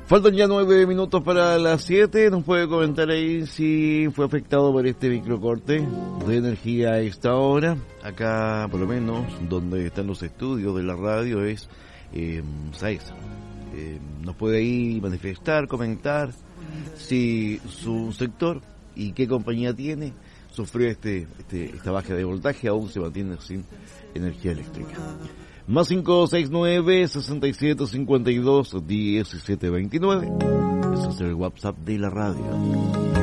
Faltan ya 9 minutos para las 7. Nos puede comentar ahí si fue afectado por este microcorte de energía a esta hora. Acá, por lo menos, donde están los estudios de la radio es Saesa. Nos puede ahí manifestar, comentar si su sector y qué compañía tiene sufrió esta baja de voltaje, aún se mantiene sin energía eléctrica. Más 569-6752-1729. Ese es el WhatsApp de la radio.